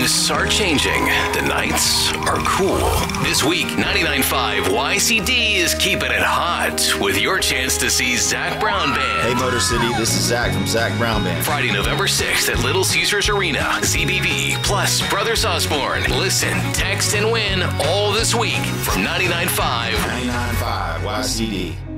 days are changing. The nights are cool. This week, 99.5 YCD is keeping it hot with your chance to see Zac Brown Band. Hey, Motor City, this is Zach from Zac Brown Band. Friday, November 6th at Little Caesars Arena. ZBB plus Brothers Osborne. Listen, text, and win all this week from 99.5 99.5 YCD.